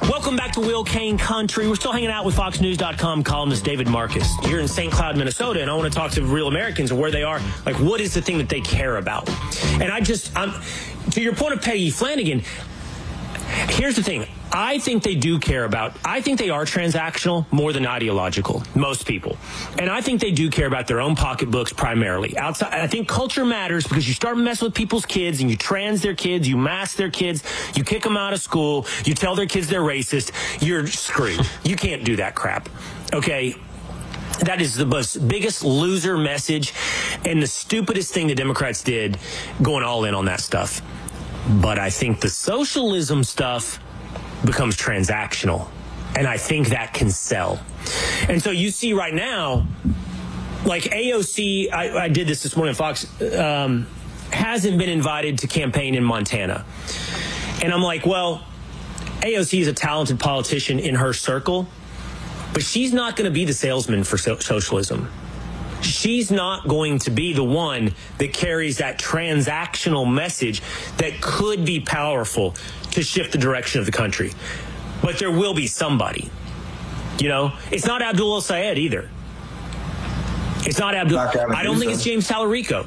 Welcome back to Will Kane Country. We're still hanging out with FoxNews.com columnist David Marcus. You're in St. Cloud, Minnesota, and I want to talk to real Americans and where they are. Like, what is the thing that they care about? And I'm to your point of Peggy Flanagan, here's the thing. I think they do care about, I think they are transactional more than ideological, most people. And I think they do care about their own pocketbooks primarily. Outside, I think culture matters because you start messing with people's kids and you trans their kids, you mask their kids, you kick them out of school, you tell their kids they're racist, you're screwed. You can't do that crap. Okay? That is the biggest loser message and the stupidest thing the Democrats did, going all in on that stuff. But I think the socialism stuff becomes transactional, and I think that can sell. And so you see right now, like AOC, I did this morning on Fox, hasn't been invited to campaign in Montana. And I'm like, well, AOC is a talented politician in her circle, but she's not going to be the salesman for socialism. She's not going to be the one that carries that transactional message that could be powerful to shift the direction of the country. But there will be somebody. You know, it's not Abdul El-Sayed either. It's not Abdul. I don't think it's James Tallarico.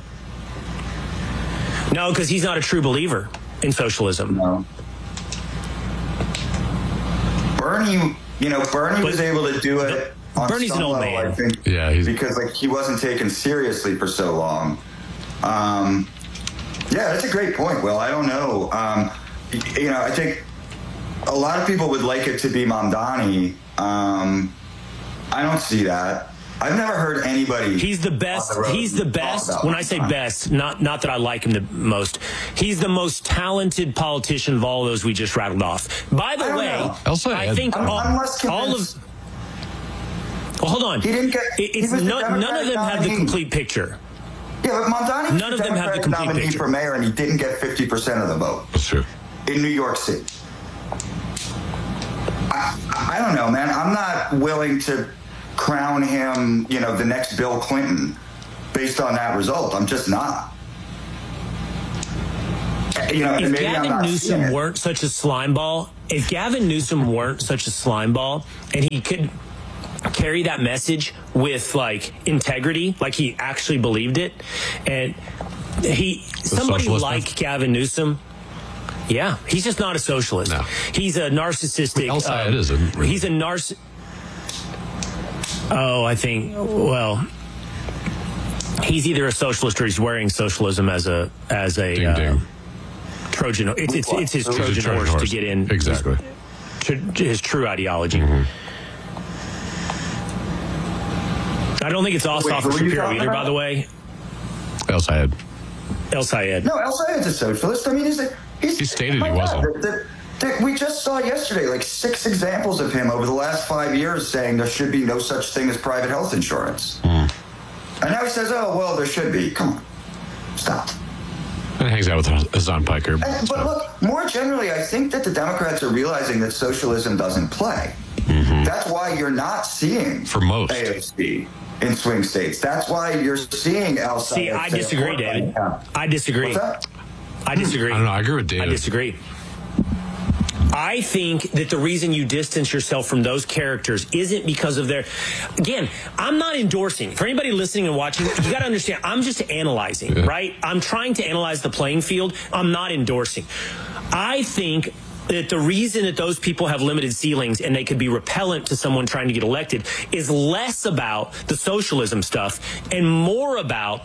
No, because he's not a true believer in socialism. No. Bernie was able to do it. Bernie's an old man. I think, because like he wasn't taken seriously for so long. Yeah, that's a great point, Will. I don't know. I think a lot of people would like it to be Mamdani. I don't see that. I've never heard anybody. He's the best. He's the best. When I say best, not that I like him the most. He's the most talented politician of all those we just rattled off. By the way, I think all of. Well, hold on. He didn't get. None of them have the complete picture. Yeah, but Mamdani. None of them have the complete nominee picture for mayor, and he didn't get 50% of the vote. That's true. In New York City. I don't know, man. I'm not willing to crown him, the next Bill Clinton based on that result. I'm just not. If Gavin Newsom weren't such a slimeball, and he could carry that message with integrity, like he actually believed it, and somebody like Gavin Newsom, yeah, he's just not a socialist. No. He's a narcissistic. El-Sayed isn't really. He's a narcissist. Oh, I think. Well, he's either a socialist or he's wearing socialism as a ding, ding. Trojan. It's his Trojan horse to get in. Exactly. His true ideology. Mm-hmm. I don't think it's Ossoff or Shapiro either, by the way. El-Sayed. El-Sayed. No, El-Sayed's a socialist. I mean, he stated he wasn't. We just saw yesterday 6 examples of him over the last 5 years saying there should be no such thing as private health insurance. And now he says, oh, well, there should be. Come on. Stop. And hangs out with Hassan Piker. But look, more generally, I think that the Democrats are realizing that socialism doesn't play. Mm-hmm. That's why you're not seeing for most AOC in swing states. That's why you're seeing El-Sayed. See, I disagree, David. I disagree. What's that? I disagree. I don't know. I agree with David. I disagree. I think that the reason you distance yourself from those characters isn't because of their... Again, I'm not endorsing. For anybody listening and watching, you got to understand, I'm just analyzing, right? I'm trying to analyze the playing field. I'm not endorsing. I think that the reason that those people have limited ceilings and they could be repellent to someone trying to get elected is less about the socialism stuff and more about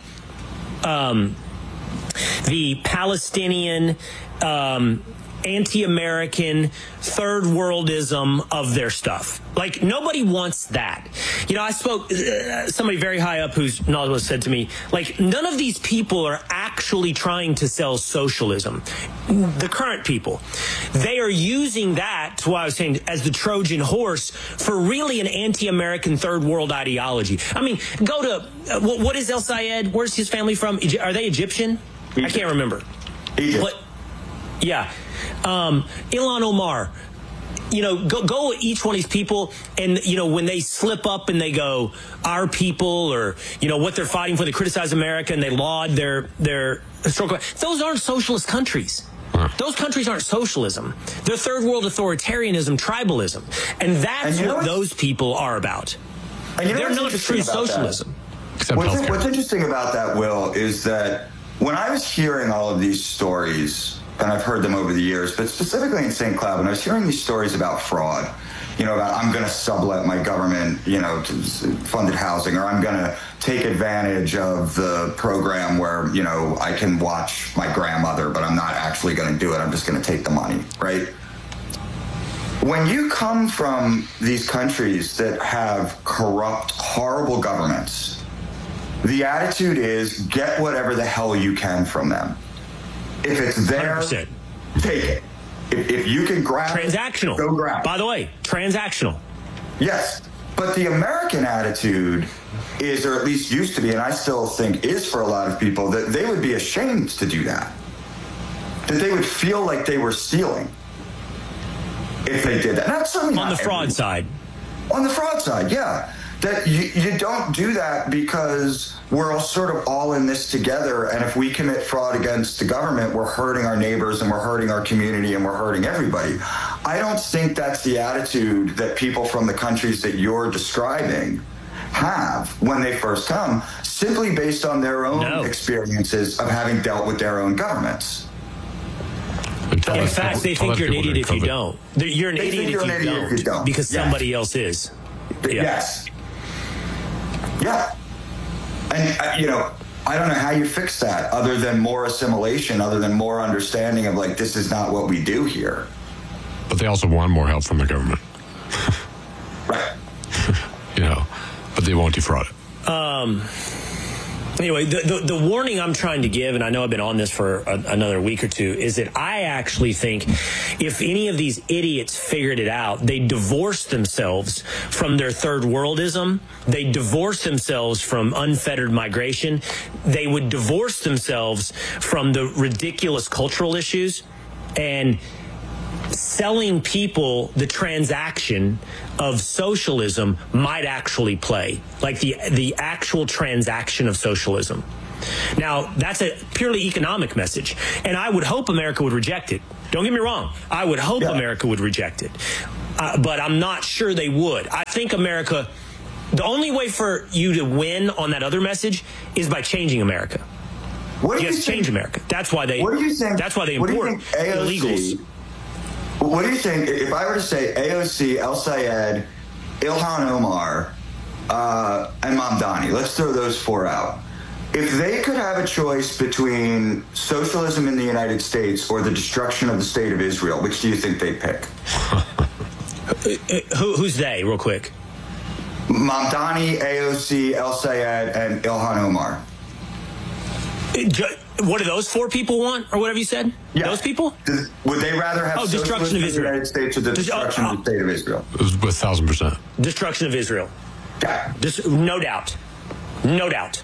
the Palestinian... anti-American third worldism of their stuff. Nobody wants that. I spoke, somebody very high up who's not said to me, none of these people are actually trying to sell socialism. The current people. They are using that, to what I was saying, as the Trojan horse for really an anti-American third world ideology. I mean, go to, what is El-Sayed? Where's his family from? Are they Egyptian? I can't remember. Egypt. Yeah. Ilhan Omar, go each one of these people and, when they slip up and they go, our people, or, what they're fighting for, they criticize America and they laud their historical, those aren't socialist countries. Those countries aren't socialism. They're third world authoritarianism, tribalism. And that's what those people are about. They're not true socialism. What's interesting about that, Will, is that when I was hearing all of these stories, and I've heard them over the years, but specifically in St. Cloud, when I was hearing these stories about fraud, about I'm going to sublet my government, funded housing, or I'm going to take advantage of the program where, I can watch my grandmother, but I'm not actually going to do it. I'm just going to take the money, right? When you come from these countries that have corrupt, horrible governments, the attitude is get whatever the hell you can from them. If it's there, 100%. Take it. If you can grab transactional. it, go grab it. By the way, transactional. Yes. But the American attitude is, or at least used to be, and I still think is for a lot of people, that they would be ashamed to do that. That they would feel like they were stealing if they did that. That's certainly on the fraud side. On the fraud side, yeah. That you don't do that because we're all sort of all in this together, and if we commit fraud against the government, we're hurting our neighbors and we're hurting our community and we're hurting everybody. I don't think that's the attitude that people from the countries that you're describing have when they first come, simply based on their own experiences of having dealt with their own governments. In fact, they think you're an idiot if you don't. You're an idiot if you don't, because somebody else is. Yeah. Yes. Yeah. And, I don't know how you fix that other than more assimilation, other than more understanding of, this is not what we do here. But they also want more help from the government. Right. But they won't defraud it. Anyway, the warning I'm trying to give, and I know I've been on this for another week or two, is that I actually think if any of these idiots figured it out, they divorce themselves from their third worldism. They divorce themselves from unfettered migration. They would divorce themselves from the ridiculous cultural issues, and selling people the transaction of socialism might actually play, like the actual transaction of socialism. Now, that's a purely economic message, and I would hope America would reject it. Don't get me wrong. I would hope America would reject it, but I'm not sure they would. I think America, the only way for you to win on that other message is by changing America. You have to change America. That's why they. What do you think? That's why they import illegals. What do you think, if I were to say AOC, El Sayed, Ilhan Omar, and Mamdani, let's throw those four out. If they could have a choice between socialism in the United States or the destruction of the state of Israel, which do you think they'd pick? Who's they, real quick? Mamdani, AOC, El Sayed, and Ilhan Omar. What do those four people want, or whatever you said? Yeah. Those people? Would they rather have destruction of Israel in the United States or the destruction of the state of Israel? It was 1,000%. Destruction of Israel. Yeah. No doubt. No doubt.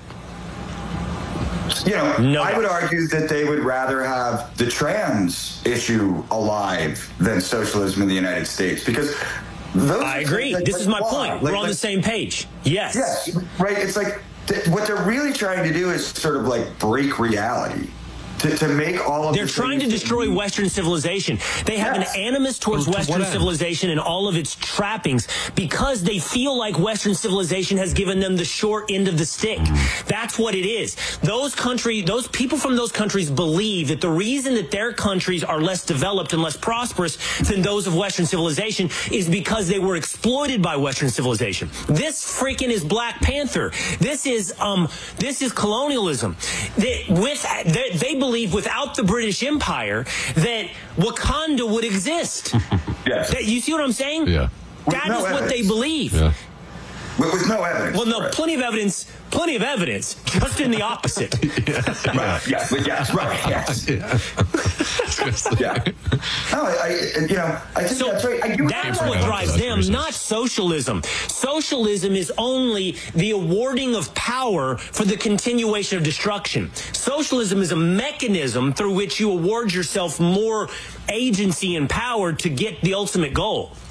I would argue that they would rather have the trans issue alive than socialism in the United States, because I agree. This is my point. We're on the same page. Yes. Yes. Right. It's like what they're really trying to do is sort of break reality. To make all of they're trying to destroy Western civilization. They have an animus towards Western civilization and all of its trappings because they feel like Western civilization has given them the short end of the stick. That's what it is. Those people from those countries believe that the reason that their countries are less developed and less prosperous than those of Western civilization is because they were exploited by Western civilization. This freaking is Black Panther. This is colonialism. They believe without the British Empire that Wakanda would exist. Yes. You see what I'm saying? Yeah. That is what they believe. Yeah. With no evidence. Well, no, plenty of evidence, just in the opposite. Right. Yes. Yes. Right. Yes. Yeah. No, I think that's right. That's what drives them, not socialism. Socialism is only the awarding of power for the continuation of destruction. Socialism is a mechanism through which you award yourself more agency and power to get the ultimate goal.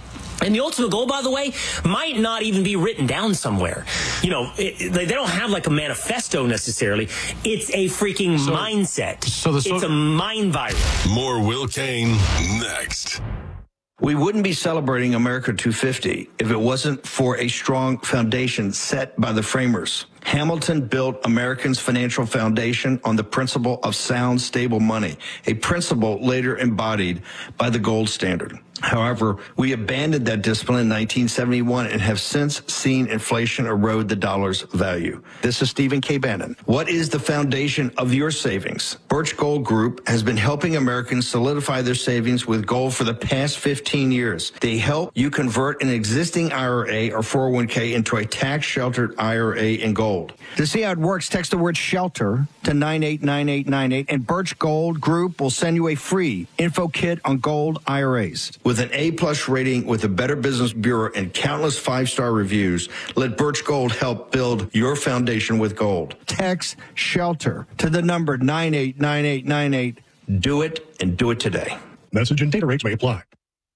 And the ultimate goal, by the way, might not even be written down somewhere. You know, they don't have like a manifesto necessarily. It's a freaking mindset. It's a mind virus. More Will Cain next. We wouldn't be celebrating America 250 if it wasn't for a strong foundation set by the framers. Hamilton built Americans' financial foundation on the principle of sound, stable money, a principle later embodied by the gold standard. However, we abandoned that discipline in 1971 and have since seen inflation erode the dollar's value. This is Stephen K. Bannon. What is the foundation of your savings? Birch Gold Group has been helping Americans solidify their savings with gold for the past 15 years. They help you convert an existing IRA or 401k into a tax-sheltered IRA in gold. To see how it works, text the word SHELTER to 989898, and Birch Gold Group will send you a free info kit on gold IRAs. With an A-plus rating with the Better Business Bureau and countless five-star reviews, let Birch Gold help build your foundation with gold. Text SHELTER to the number 989898. Do it, and do it today. Message and data rates may apply.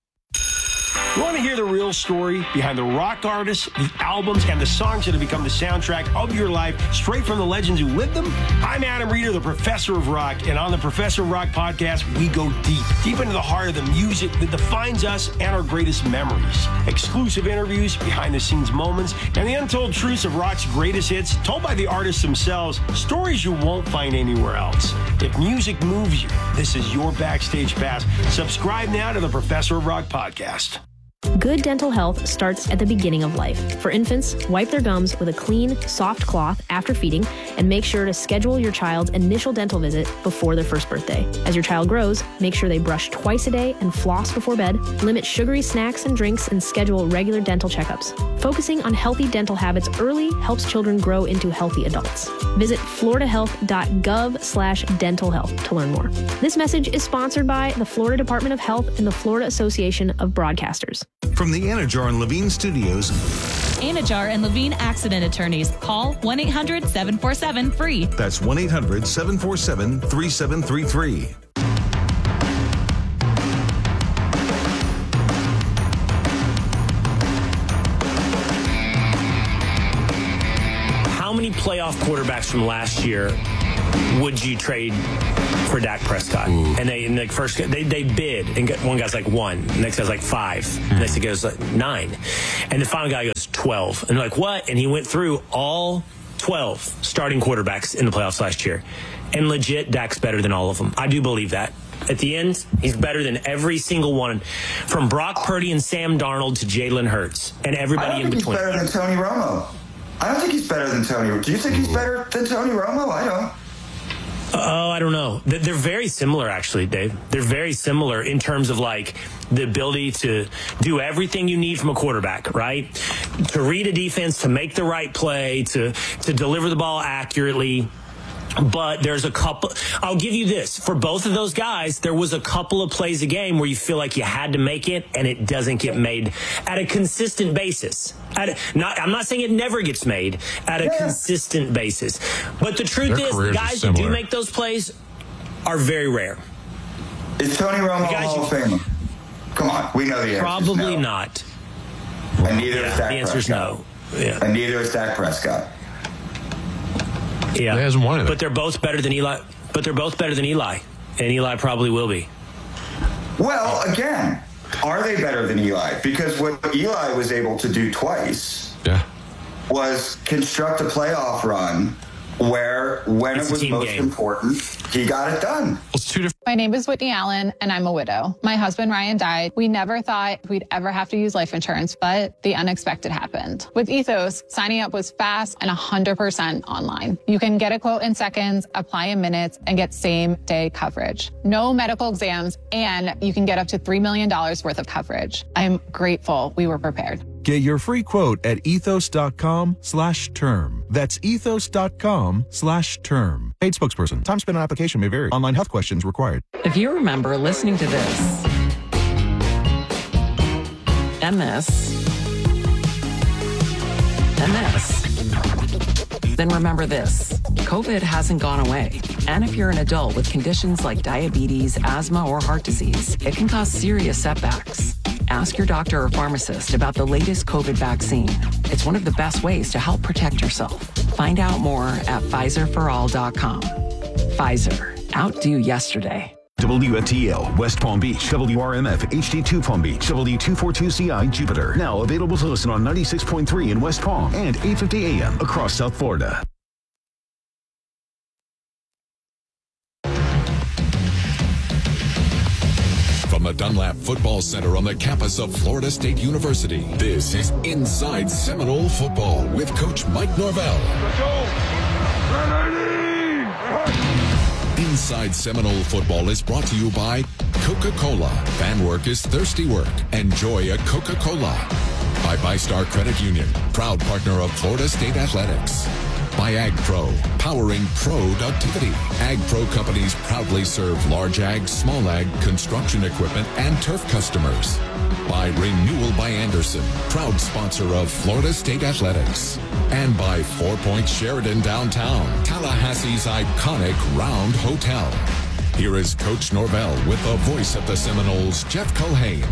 You want to hear the real story behind the rock artists, the albums, and the songs that have become the soundtrack of your life, straight from the legends who lived them? I'm Adam Reeder, the Professor of Rock, and on the Professor of Rock podcast, we go deep into the heart of the music that defines us and our greatest memories. Exclusive interviews, behind-the-scenes moments, and the untold truths of rock's greatest hits, told by the artists themselves, stories you won't find anywhere else. If music moves you, this is your backstage pass. Subscribe now to the Professor of Rock podcast. Good dental health starts at the beginning of life. For infants, wipe their gums with a clean, soft cloth after feeding, and make sure to schedule your child's initial dental visit before their first birthday. As your child grows, make sure they brush twice a day and floss before bed, limit sugary snacks and drinks, and schedule regular dental checkups. Focusing on healthy dental habits early helps children grow into healthy adults. Visit floridahealth.gov/dental health to learn more. This message is sponsored by the Florida Department of Health and the Florida Association of Broadcasters. From the Anajar and Levine Studios. Anajar and Levine Accident Attorneys. Call 1-800-747-FREE. That's 1-800-747-3733. How many playoff quarterbacks from last year would you trade for Dak Prescott? And they bid, and one guy's like 1, the next guy's like 5, the next guy goes like 9, and the final guy goes 12, and they're like, what? And he went through all 12 starting quarterbacks in the playoffs last year, and legit, Dak's better than all of them. I do believe that. At the end, he's better than every single one, from Brock Purdy and Sam Darnold to Jalen Hurts and everybody in between. He's better than Tony Romo. I don't think he's better than Tony. Do you think he's better than Tony Romo? I don't. Oh, I don't know. They're very similar, actually, Dave. They're very similar in terms of, like, the ability to do everything you need from a quarterback, right? To read a defense, to make the right play, to deliver the ball accurately. But there's a couple, I'll give you this. For both of those guys, there was a couple of plays a game where you feel like you had to make it, and it doesn't get made at a consistent basis. I'm not saying it never gets made at a consistent basis. But the truth is, the guys who do make those plays are very rare. Is Tony Romo a Hall of Famer? Come on, we know the answer. Probably not. And neither is Dak Prescott. The answer is no. Yeah. And neither is Dak Prescott. Yeah, he hasn't won it. But they're both better than Eli. And Eli probably will be. Well, again, are they better than Eli? Because what Eli was able to do twice was construct a playoff run where, when it was most important, he got it done. It's two different. My name is Whitney Allen, and I'm a widow. My husband, Ryan, died. We never thought we'd ever have to use life insurance, but the unexpected happened. With Ethos, signing up was fast and 100% online. You can get a quote in seconds, apply in minutes, and get same-day coverage. No medical exams, and you can get up to $3 million worth of coverage. I'm grateful we were prepared. Get your free quote at ethos.com/term. That's ethos.com/term. Paid spokesperson. Time spent on application may vary. Online health questions required. If you remember listening to this and this, then remember this. COVID hasn't gone away. And if you're an adult with conditions like diabetes, asthma, or heart disease, it can cause serious setbacks. Ask your doctor or pharmacist about the latest COVID vaccine. It's one of the best ways to help protect yourself. Find out more at PfizerForAll.com. Pfizer, outdo yesterday. WFTL, West Palm Beach, WRMF, HD2 Palm Beach, W242CI, Jupiter. Now available to listen on 96.3 in West Palm and 850 AM across South Florida. From the Dunlap Football Center on the campus of Florida State University, this is Inside Seminole Football with Coach Mike Norvell. Inside Seminole Football is brought to you by Coca-Cola. Fan work is thirsty work. Enjoy a Coca-Cola. By VyStar Credit Union, proud partner of Florida State Athletics. By AgPro, powering productivity. AgPro companies proudly serve large ag, small ag, construction equipment, and turf customers. By Renewal by Anderson, proud sponsor of Florida State Athletics. And by 4 Point Sheridan Downtown, Tallahassee's iconic Round Hotel. Here is Coach Norvell with the voice of the Seminoles, Jeff Culhane.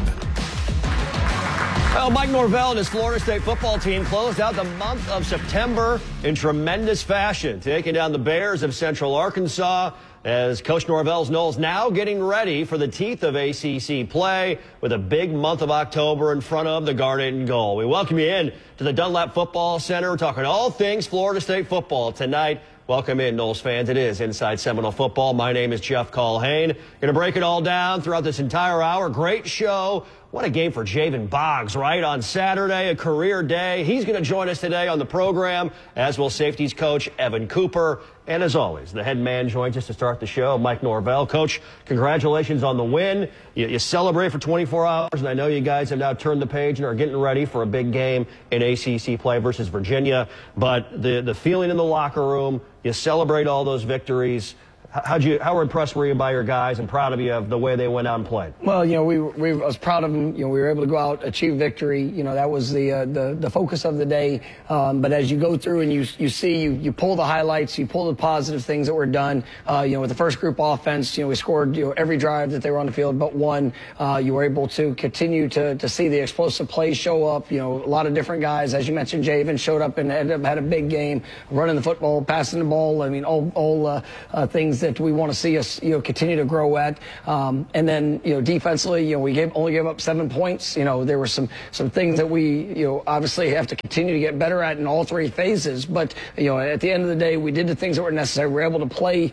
Well, Mike Norvell and his Florida State football team closed out the month of September in tremendous fashion, taking down the Bears of Central Arkansas as Coach Norvell's Noles now getting ready for the teeth of ACC play with a big month of October in front of the Garnet and Gold. We welcome you in to the Dunlap Football Center. We're talking all things Florida State football tonight. Welcome in, Noles fans. It is Inside Seminole Football. My name is Jeff Culhane. Going to break it all down throughout this entire hour. Great show. What a game for Javen Boggs, right? On Saturday, a career day. He's going to join us today on the program, as will safeties coach Evan Cooper. And as always, the head man joins us to start the show, Mike Norvell. Coach, congratulations on the win. You celebrate for 24 hours, and I know you guys have now turned the page and are getting ready for a big game in ACC play versus Virginia. But the feeling in the locker room, you celebrate all those victories. How impressed were you by your guys and proud of you of the way they went out and played? Well, I was proud of them. We were able to go out, achieve victory. That was the focus of the day. But as you go through and you see, you pull the highlights, you pull the positive things that were done. With the first group offense, we scored every drive that they were on the field but one. You were able to continue to see the explosive plays show up. A lot of different guys, as you mentioned, Javen showed up and had a big game, running the football, passing the ball. All things that we want to see us, continue to grow at. And then, defensively, we only gave up 7 points. There were some things that we, obviously have to continue to get better at in all three phases. But, at the end of the day, we did the things that were necessary. We were able to play,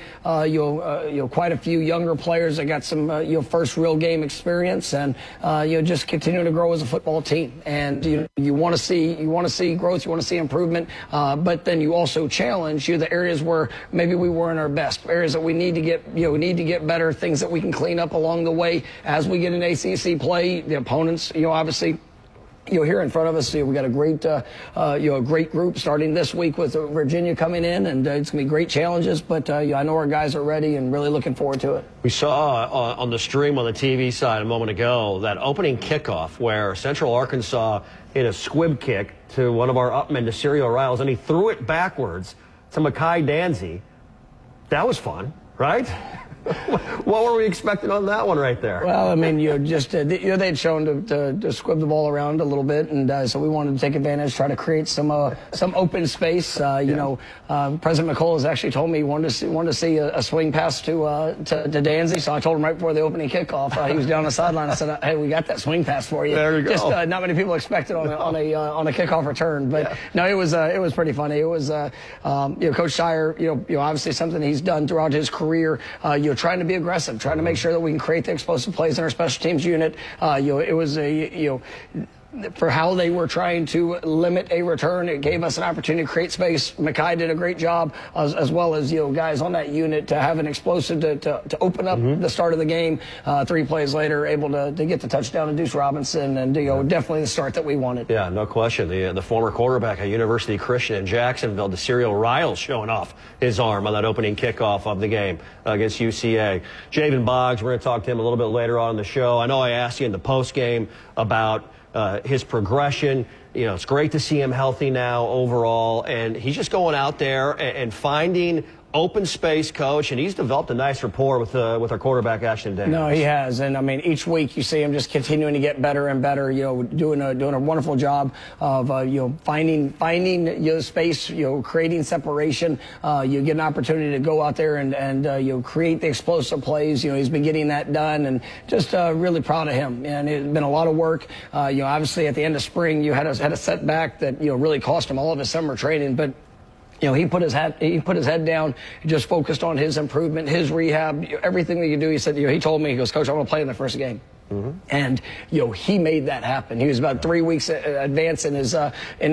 quite a few younger players that got some, first real game experience and, just continue to grow as a football team. And, you want to see growth, you want to see improvement. But then you also challenge the areas where maybe we weren't our best, areas that we need to get better, things that we can clean up along the way as we get in ACC play. The opponents, obviously, here in front of us, we got a great group starting this week with Virginia coming in, and it's going to be great challenges. But I know our guys are ready and really looking forward to it. We saw on the stream on the TV side a moment ago that opening kickoff where Central Arkansas hit a squib kick to one of our upmen, to Serial Riles, and he threw it backwards to Makai Danzy. That was fun, right? What were we expecting on that one right there? Well, they'd shown to squib the ball around a little bit, and so we wanted to take advantage, try to create some open space. President McCullough has actually told me he wanted to see a swing pass to Danzy, so I told him right before the opening kickoff. He was down on the sideline. I said, "Hey, we got that swing pass for you." There you go. Just not many people expect it on a kickoff return, but no, it was pretty funny. It was Coach Shire, obviously something he's done throughout his career. Trying to be aggressive, trying to make sure that we can create the explosive plays in our special teams unit. It was for how they were trying to limit a return. It gave us an opportunity to create space. Makai did a great job, as well as guys on that unit to have an explosive to open up the start of the game. 3 plays later, able to get the touchdown to Deuce Robinson, and definitely the start that we wanted. Yeah, no question. The former quarterback at University Christian in Jacksonville, the Serial Riles, showing off his arm on that opening kickoff of the game against UCA. Javen Boggs, we're going to talk to him a little bit later on in the show. I know I asked you in the post game about his progression. It's great to see him healthy now overall, and he's just going out there and finding open space coach, and he's developed a nice rapport with our quarterback, Ashton Daniels. No, he has. And, I mean, each week you see him just continuing to get better and better, doing a wonderful job of, finding space, creating separation. You get an opportunity to go out there and create the explosive plays. He's been getting that done, and just really proud of him. And it's been a lot of work. Obviously at the end of spring, you had a setback that, really cost him all of his summer training, but he put his head down, just focused on his improvement, his rehab, everything that you do. He said, he told me, he goes, Coach, I'm going to play in the first game. Mm-hmm. And he made that happen. He was about 3 weeks advanced in his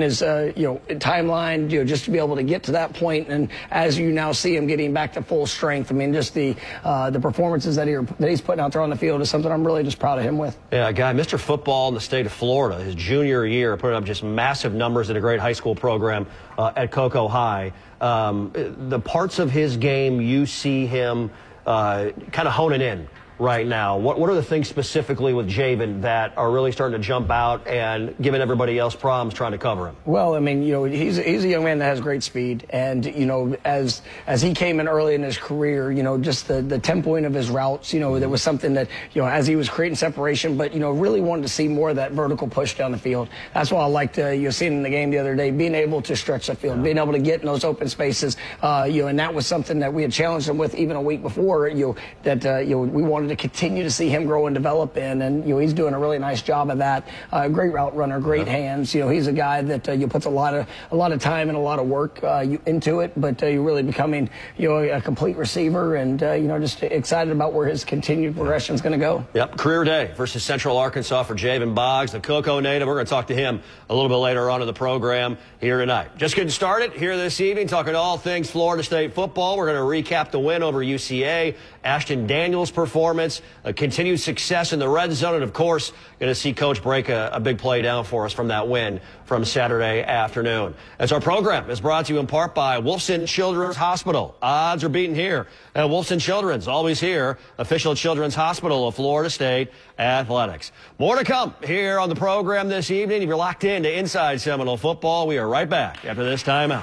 timeline, just to be able to get to that point. And as you now see him getting back to full strength, I mean, just the performances that he's putting out there on the field is something I'm really just proud of him with. Yeah, a guy, Mr. Football in the state of Florida, his junior year, putting up just massive numbers at a great high school program at Cocoa High. The parts of his game you see him kind of honing in right now. What are the things specifically with Javen that are really starting to jump out and giving everybody else problems trying to cover him? Well, I mean, he's a young man that has great speed, and as he came in early in his career, just the tempoing of his routes, there was something that as he was creating separation, but really wanted to see more of that vertical push down the field. That's why I liked seeing in the game the other day, being able to stretch the field, being able to get in those open spaces, and that was something that we had challenged him with even a week before. We wanted to continue to see him grow and develop in, and he's doing a really nice job of that. Great route runner, great hands. He's a guy that puts a lot of time and a lot of work into it, but you're really becoming a complete receiver, and just excited about where his continued progression is going to go. Yep, career day versus Central Arkansas for Javen Boggs, the Cocoa native. We're going to talk to him a little bit later on in the program here tonight. Just getting started here this evening, talking all things Florida State football. We're going to recap the win over UCA, Ashton Daniels' performance, a continued success in the red zone, and of course, going to see Coach break a big play down for us from that win from Saturday afternoon. As our program is brought to you in part by Wolfson Children's Hospital. Odds are beaten here at Wolfson Children's, always here, official children's hospital of Florida State Athletics. More to come here on the program this evening. If you're locked in to Inside Seminole Football, we are right back after this timeout.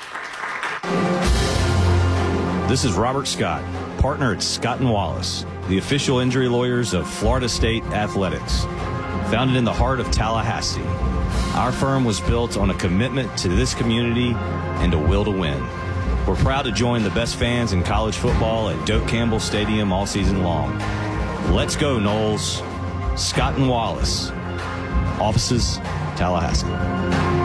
This is Robert Scott, partner at Scott & Wallace, the official injury lawyers of Florida State Athletics. Founded in the heart of Tallahassee, our firm was built on a commitment to this community and a will to win. We're proud to join the best fans in college football at Doak Campbell Stadium all season long. Let's go, Noles. Scott & Wallace. Offices, Tallahassee.